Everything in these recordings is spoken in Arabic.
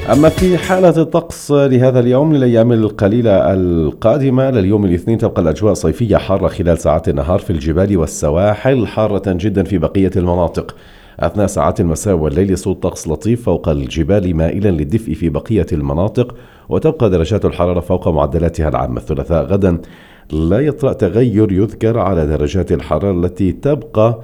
أما في حالة الطقس لهذا اليوم للأيام القليلة القادمة لليوم الاثنين تبقى الأجواء صيفية حارة خلال ساعات النهار في الجبال والسواحل، حارة جدا في بقية المناطق. أثناء ساعات المساء والليل يسود طقس لطيف فوق الجبال مائلا للدفء في بقية المناطق، وتبقى درجات الحرارة فوق معدلاتها العامة. الثلاثاء غدا لا يطرأ تغير يذكر على درجات الحرارة التي تبقى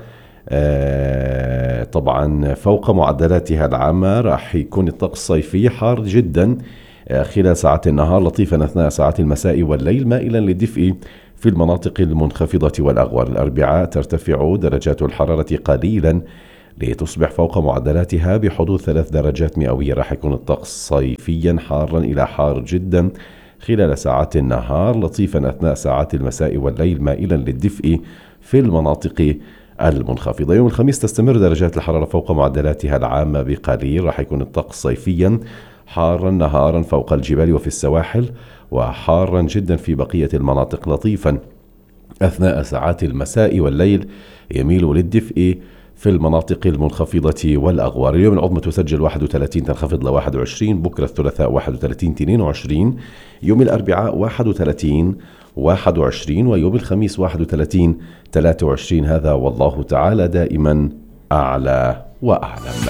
طبعا فوق معدلاتها العامة. راح يكون الطقس صيفي حار جدا خلال ساعات النهار، لطيفا أثناء ساعات المساء والليل، مائلا للدفء في المناطق المنخفضة والأغوار. الأربعاء ترتفع درجات الحرارة قليلا لتصبح فوق معدلاتها بحدود 3 درجات مئوية. راح يكون الطقس صيفيا حارا إلى حار جدا خلال ساعات النهار، لطيفا أثناء ساعات المساء والليل، مائلا للدفء في المناطق المنخفضة. يوم الخميس تستمر درجات الحرارة فوق معدلاتها العامة بقليل. راح يكون الطقس صيفيا حارا نهارا فوق الجبال وفي السواحل، وحارا جدا في بقية المناطق، لطيفا أثناء ساعات المساء والليل، يميل للدفء في المناطق المنخفضة والأغوار. اليوم العظمى تسجل 31 تنخفض ل 21، بكرة الثلاثاء 31 22، يوم الأربعاء 31 21، ويوم الخميس 31 23. هذا والله تعالى دائما أعلى وأعلم.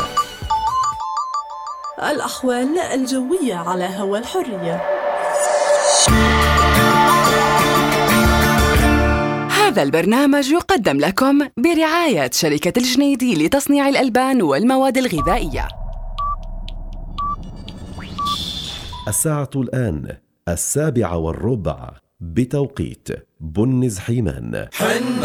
الأحوال الجوية على هوا الحرية. هذا البرنامج يقدم لكم برعاية شركة الجنيدي لتصنيع الألبان والمواد الغذائية. الساعة الآن 7:15 بتوقيت بنز حيمان.